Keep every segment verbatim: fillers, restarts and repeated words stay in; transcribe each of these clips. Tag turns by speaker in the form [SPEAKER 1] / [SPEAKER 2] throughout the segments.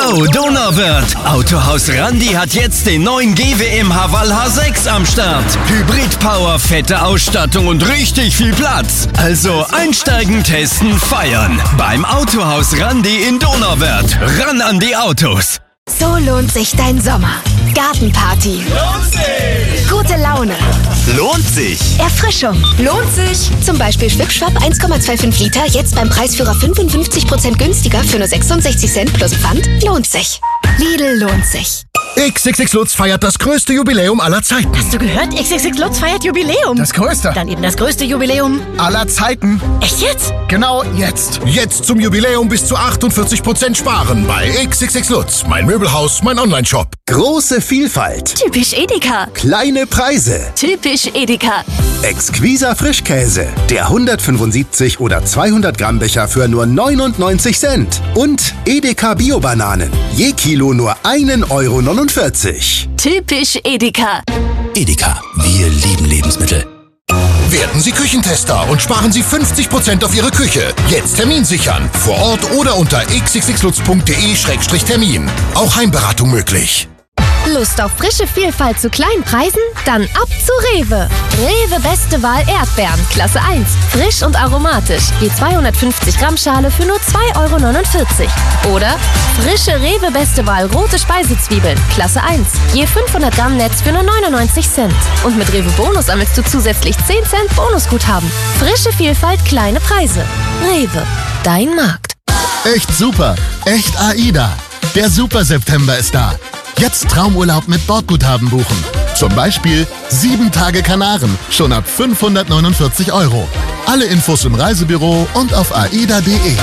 [SPEAKER 1] Yo, Donauwörth! Autohaus Randi hat jetzt den neuen G W M Haval H sechs am Start. Hybrid-Power, fette Ausstattung und richtig viel Platz. Also einsteigen, testen, feiern. Beim Autohaus Randi in Donauwörth. Ran an die Autos!
[SPEAKER 2] So lohnt sich dein Sommer. Gartenparty.
[SPEAKER 3] Lohnt sich!
[SPEAKER 2] Gute Laune.
[SPEAKER 1] Lohnt sich!
[SPEAKER 2] Erfrischung. Lohnt sich! Zum Beispiel Schwipschwapp eins Komma fünfundzwanzig Liter, jetzt beim Preisführer fünfundfünfzig Prozent günstiger für nur sechsundsechzig Cent plus Pfand. Lohnt sich. Lidl lohnt sich.
[SPEAKER 4] X X X Lutz feiert das größte Jubiläum aller Zeiten.
[SPEAKER 5] Hast du gehört? X X X Lutz feiert Jubiläum.
[SPEAKER 4] Das größte.
[SPEAKER 5] Dann eben das größte Jubiläum
[SPEAKER 4] aller Zeiten.
[SPEAKER 5] Echt jetzt?
[SPEAKER 4] Genau jetzt. Jetzt zum Jubiläum bis zu achtundvierzig Prozent sparen bei X X X Lutz. Mein Möbelhaus, mein Onlineshop.
[SPEAKER 6] Große Vielfalt.
[SPEAKER 5] Typisch Edeka.
[SPEAKER 6] Kleine Preise.
[SPEAKER 5] Typisch Edeka.
[SPEAKER 6] Exquiser Frischkäse. Der hundertfünfundsiebzig oder zweihundert Gramm Becher für nur neunundneunzig Cent. Und Edeka Bio-Bananen. Je Kilo nur einen Euro neunundvierzig.
[SPEAKER 5] Typisch Edeka.
[SPEAKER 1] Edeka, wir lieben Lebensmittel.
[SPEAKER 4] Werden Sie Küchentester und sparen Sie fünfzig Prozent auf Ihre Küche. Jetzt Termin sichern. Vor Ort oder unter x x x lutz punkt de Schrägstrich Termin. Auch Heimberatung möglich.
[SPEAKER 2] Lust auf frische Vielfalt zu kleinen Preisen? Dann ab zu Rewe. Rewe Beste Wahl Erdbeeren, Klasse eins. Frisch und aromatisch. Je zweihundertfünfzig Gramm Schale für nur zwei Euro neunundvierzig. Oder frische Rewe Beste Wahl rote Speisezwiebeln, Klasse eins. Je fünfhundert Gramm Netz für nur neunundneunzig Cent. Und mit Rewe Bonus sammelst du zusätzlich zehn Cent Bonusguthaben. Frische Vielfalt, kleine Preise. Rewe, dein Markt.
[SPEAKER 4] Echt super. Echt AIDA. Der Super September ist da. Jetzt Traumurlaub mit Bordguthaben buchen. Zum Beispiel sieben Tage Kanaren, schon ab fünfhundertneunundvierzig Euro. Alle Infos im Reisebüro und auf aida punkt de.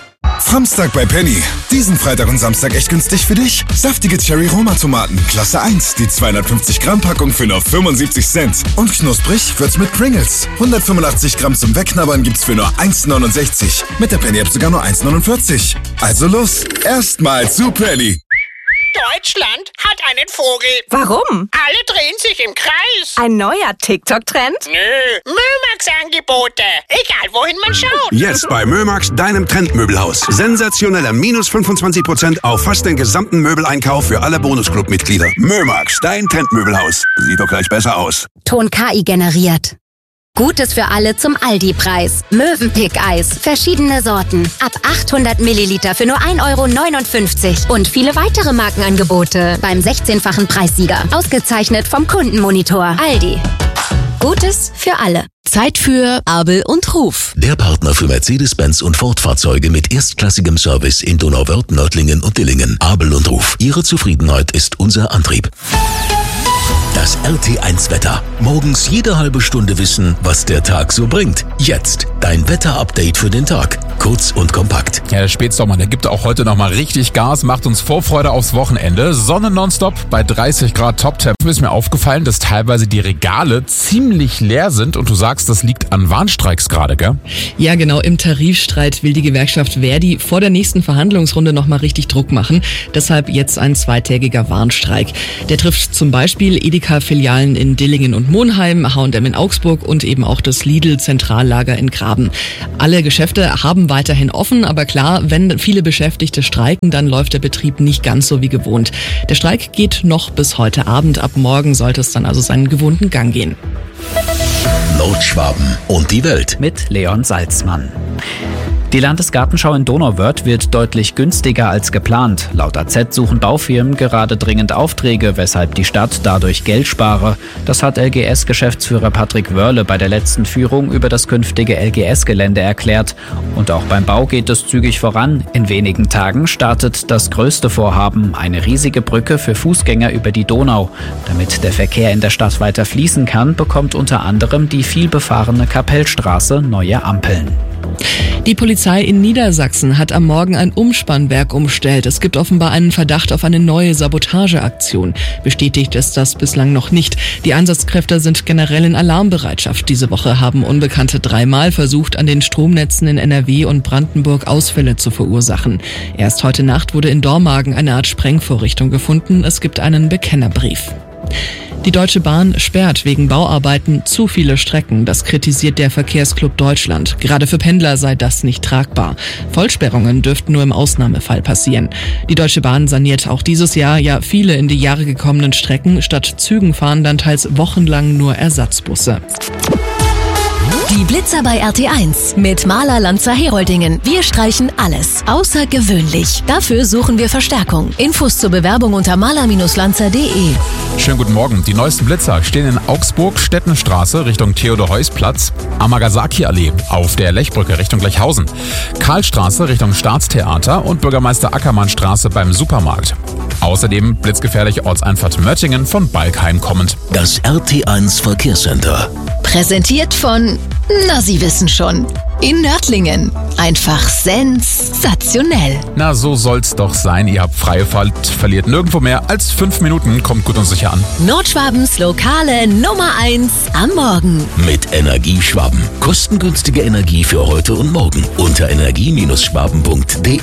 [SPEAKER 7] Samstag bei Penny. Diesen Freitag und Samstag echt günstig für dich. Saftige Cherry-Roma-Tomaten, Klasse eins. Die zweihundertfünfzig Gramm Packung für nur fünfundsiebzig Cent. Und knusprig wird's mit Pringles. hundertfünfundachtzig Gramm zum Wegknabbern gibt's für nur eins neunundsechzig. Mit der Penny-App sogar nur eins neunundvierzig. Also los, erstmal zu Penny.
[SPEAKER 3] Deutschland hat einen Vogel.
[SPEAKER 5] Warum?
[SPEAKER 3] Alle drehen sich im Kreis.
[SPEAKER 5] Ein neuer TikTok-Trend?
[SPEAKER 3] Nö, Mömax-Angebote. Egal, wohin man schaut.
[SPEAKER 8] Jetzt bei Mömax, deinem Trendmöbelhaus. Sensationelle minus fünfundzwanzig Prozent auf fast den gesamten Möbeleinkauf für alle Bonusclub-Mitglieder. Mömax, dein Trendmöbelhaus. Sieht doch gleich besser aus.
[SPEAKER 2] Ton K I generiert. Gutes für alle zum Aldi-Preis. Mövenpick-Eis. Verschiedene Sorten. Ab achthundert Milliliter für nur ein Euro neunundfünfzig. Und viele weitere Markenangebote. Beim sechzehnfachen Preissieger. Ausgezeichnet vom Kundenmonitor. Aldi. Gutes für alle.
[SPEAKER 5] Zeit für Abel und Ruf.
[SPEAKER 1] Der Partner für Mercedes-Benz und Ford-Fahrzeuge mit erstklassigem Service in Donauwörth, Nördlingen und Dillingen. Abel und Ruf. Ihre Zufriedenheit ist unser Antrieb. Das R T eins Wetter. Morgens jede halbe Stunde wissen, was der Tag so bringt. Jetzt dein Wetter-Update für den Tag. Kurz und kompakt.
[SPEAKER 9] Ja, der Spätsommer, der gibt auch heute nochmal richtig Gas, macht uns Vorfreude aufs Wochenende. Sonne nonstop bei dreißig Grad Top-Temp. Ist mir aufgefallen, dass teilweise die Regale ziemlich leer sind und du sagst, das liegt an Warnstreiks gerade, gell?
[SPEAKER 10] Ja, genau. Im Tarifstreit will die Gewerkschaft Verdi vor der nächsten Verhandlungsrunde nochmal richtig Druck machen. Deshalb jetzt ein zweitägiger Warnstreik. Der trifft zum Beispiel Edeka-Filialen in Dillingen und Monheim, H und M in Augsburg und eben auch das Lidl-Zentrallager in Graben. Alle Geschäfte haben weiterhin offen, aber klar, wenn viele Beschäftigte streiken, dann läuft der Betrieb nicht ganz so wie gewohnt. Der Streik geht noch bis heute Abend. Ab morgen sollte es dann also seinen gewohnten Gang gehen.
[SPEAKER 1] Nordschwaben und die Welt.
[SPEAKER 11] Mit Leon Salzmann. Die Landesgartenschau in Donauwörth wird deutlich günstiger als geplant. Laut A Z suchen Baufirmen gerade dringend Aufträge, weshalb die Stadt dadurch Geld spare. Das hat L G S-Geschäftsführer Patrick Wörle bei der letzten Führung über das künftige L G S-Gelände erklärt. Und auch beim Bau geht es zügig voran. In wenigen Tagen startet das größte Vorhaben, eine riesige Brücke für Fußgänger über die Donau. Damit der Verkehr in der Stadt weiter fließen kann, bekommt unter anderem die vielbefahrene Kapellstraße neue Ampeln.
[SPEAKER 10] Die Polizei in Niedersachsen hat am Morgen ein Umspannwerk umstellt. Es gibt offenbar einen Verdacht auf eine neue Sabotageaktion. Bestätigt ist das bislang noch nicht. Die Einsatzkräfte sind generell in Alarmbereitschaft. Diese Woche haben Unbekannte dreimal versucht, an den Stromnetzen in N R W und Brandenburg Ausfälle zu verursachen. Erst heute Nacht wurde in Dormagen eine Art Sprengvorrichtung gefunden. Es gibt einen Bekennerbrief. Die Deutsche Bahn sperrt wegen Bauarbeiten zu viele Strecken. Das kritisiert der Verkehrsclub Deutschland. Gerade für Pendler sei das nicht tragbar. Vollsperrungen dürften nur im Ausnahmefall passieren. Die Deutsche Bahn saniert auch dieses Jahr ja viele in die Jahre gekommenen Strecken. Statt Zügen fahren dann teils wochenlang nur Ersatzbusse.
[SPEAKER 2] Die Blitzer bei R T eins mit Maler Lanzer Heroldingen. Wir streichen alles. Außergewöhnlich. Dafür suchen wir Verstärkung. Infos zur Bewerbung unter maler Lanzer punkt de.
[SPEAKER 9] Schönen guten Morgen. Die neuesten Blitzer stehen in Augsburg, Stettenstraße Richtung Theodor-Heuss-Platz, Amagasakiallee auf der Lechbrücke Richtung Lechhausen, Karlstraße Richtung Staatstheater und Bürgermeister-Ackermann-Straße beim Supermarkt. Außerdem blitzgefährliche Ortseinfahrt Möttingen von Balkheim kommend.
[SPEAKER 1] Das R T eins Verkehrscenter.
[SPEAKER 2] Präsentiert von, na Sie wissen schon, in Nördlingen. Einfach sensationell.
[SPEAKER 9] Na, so soll's doch sein. Ihr habt freie Fahrt, verliert nirgendwo mehr als fünf Minuten. Kommt gut und sicher an.
[SPEAKER 2] Nordschwabens lokale Nummer eins am Morgen.
[SPEAKER 1] Mit Energieschwaben. Kostengünstige Energie für heute und morgen. Unter energie Schwaben punkt de.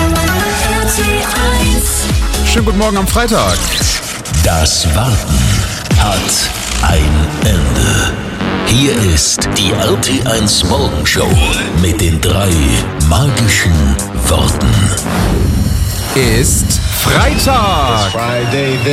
[SPEAKER 9] Schönen guten Morgen am Freitag.
[SPEAKER 1] Das Warten hat ein Ende. Hier ist die R T eins Morgenshow mit den drei magischen Worten.
[SPEAKER 9] Ist Freitag.